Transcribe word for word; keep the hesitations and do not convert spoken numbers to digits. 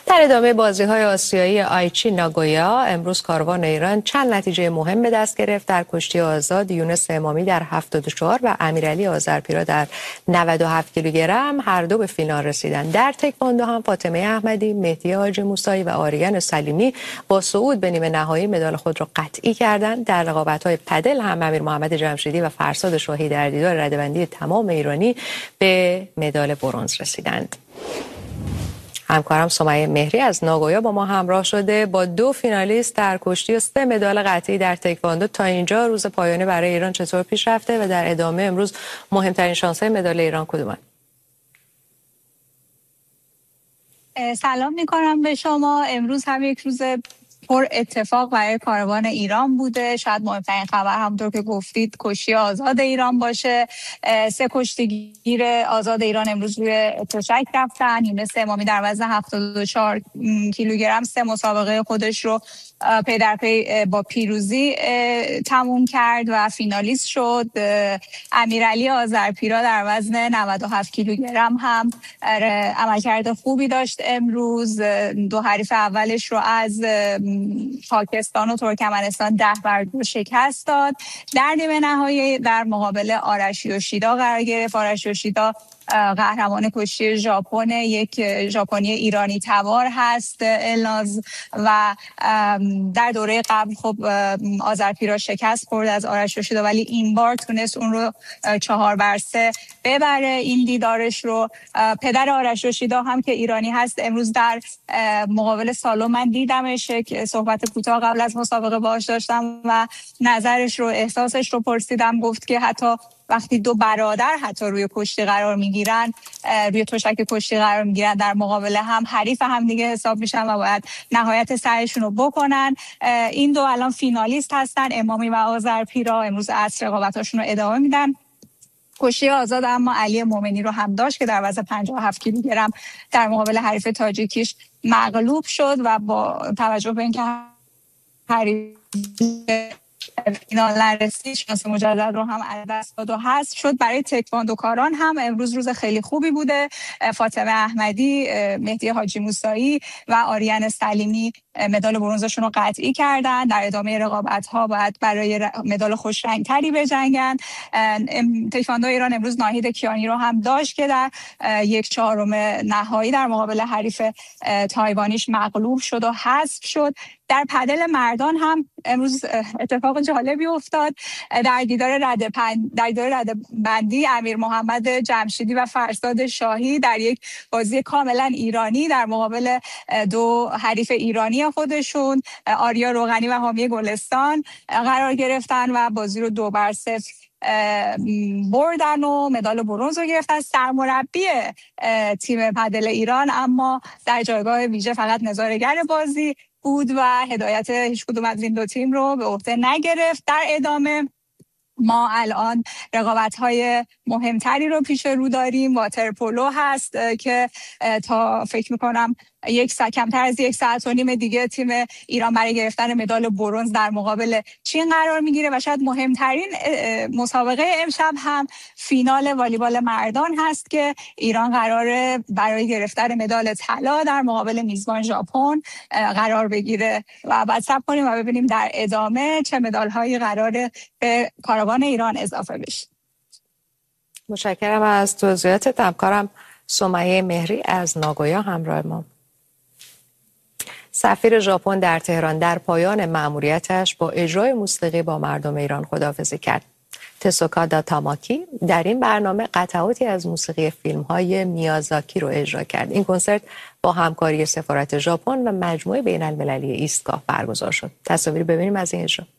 در ادامه بازی‌های آسیایی آیچی ناگویا امروز کاروان ایران چند نتیجه مهم به دست گرفت. در کشتی آزاد یونس امامی در هفتاد و چهار و امیرعلی آذرپیرا در نود و هفت کیلوگرم هر دو به فینال رسیدند. در تکواندو هم فاطمه احمدی، مهدی حاجی موسایی و آریان سلیمی با صعود به نیمه نهایی مدال خود را قطعی کردند. در رقابت‌های پدل هم امیر محمد جمشیدی و فرزاد شاهی در دیدار رده‌بندی تمام ایرانی به مدال برنز رسیدند. همکارم سمیه مهری از ناگویا با ما همراه شده با دو فینالیست در کشتی و سه مدال قطعی در تکواندو. تا اینجا روز پایانی برای ایران چطور پیش رفته و در ادامه امروز مهمترین شانس‌های مدال ایران کدومه؟ سلام میکنم به شما. امروز هم یک روز پر اتفاق برای کاروان ایران بوده. شاید مهمترین خبر همونطور که گفتید کشتی آزاد ایران باشه. سه کشتیگیر آزاد ایران امروز روی تشک رفتن. یونس امامی در وزن هفتاد و چهار کیلوگرم سه مسابقه خودش رو پی در پی با پیروزی تموم کرد و فینالیست شد. امیرعلی آذرپیرا در وزن نود و هفت کیلوگرم هم عملکرد خوبی داشت امروز. دو حریف اولش رو از پاکستان و ترکمنستان ده بر دو شکست داد. در نیمه نهایی در مقابل آرش یوشیدا قرار گرفت. آرش یوشیدا قهرمان کشتی ژاپن، یک ژاپنی ایرانی تبار هست الناز و در دوره قبل خب آذرپیرا شکست خورد از آرش یوشیدا ولی این بار تونست اون رو چهار بر سه ببره این دیدارش رو. پدر آرش یوشیدا هم که ایرانی هست امروز در مقابل سالن من دیدمش، که صحبت کوتاه قبل از مسابقه باهاش داشتم و نظرش رو احساسش رو پرسیدم. گفت که حتی وقتی دو برادر حتی روی کشتی قرار میگیرن، روی تشک کشتی قرار میگیرن، در مقابل هم حریف هم دیگه حساب میشن و باید نهایت سعیشون رو بکنن. این دو الان فینالیست هستن، امامی و آذرپیرا. امروز عصر رقابتاشون رو ادامه میدن. کشتی آزاد اما علی مومنی رو هم داشت که در وزن پنجاه و هفت کیلوگرم در مقابل حریف تاجیکیش مغلوب شد و با توجه به اینکه حریف فینال نرسید شانس مجدد رو هم از دست داد و حذف شد. برای تکواندوکاران هم امروز روز خیلی خوبی بوده. فاطمه احمدی، مهدی حاجی موسایی و آریان سلیمی مدال برنزشون رو قطعی کردن. در ادامه رقابت‌ها باید برای مدال خوش رنگ‌تری بجنگن. تکواندو ایران امروز ناهید کیانی رو هم داشت که در یک چهارم نهایی در مقابل حریف تایوانیش مغلوب شد و حذف شد. در پدل مردان هم امروز اتفاق جالبی افتاد. در دیدار رده پن... در دیدار رده بندی امیر محمد جمشیدی و فرزاد شاهی در یک بازی کاملا ایرانی در مقابل دو حریف ایرانی خودشون آریا روغنی و حامی گلستان قرار گرفتن و بازی رو دو بر صفر بردن و مدال برنز رو گرفتن. سرمربی تیم پدل ایران اما در جایگاه ویژه فقط نظاره‌گر بازی بود و هدایت هیچ کدوم از این دو تیم رو به عهده نگرفت. در ادامه ما الان رقابت‌های مهمتری رو پیش رو داریم. واترپولو هست که تا فکر می‌کنم یک ساعت کمتر از یک ساعت و نیم دیگه تیم ایران برای گرفتن مدال برنز در مقابل چین قرار میگیره و شاید مهمترین مسابقه امشب هم فینال والیبال مردان هست که ایران قراره برای گرفتن مدال طلا در مقابل میزبان ژاپن قرار بگیره و بعد صبر کنیم و ببینیم در ادامه چه مدال‌هایی قراره به کاروان ایران اضافه بشه. متشکرم از توضیحاتت. همکارم سمیه مهری از ناگویا همراه ما. سفیر ژاپن در تهران در پایان مأموریتش با اجرای موسیقی با مردم ایران خداحافظی کرد. تسوکادا تاماکی در این برنامه قطعاتی از موسیقی فیلم‌های میازاکی رو اجرا کرد. این کنسرت با همکاری سفارت ژاپن و مجموعه بین‌المللی ایستگاه برگزار شد. تصاویری ببینیم از این اجرا.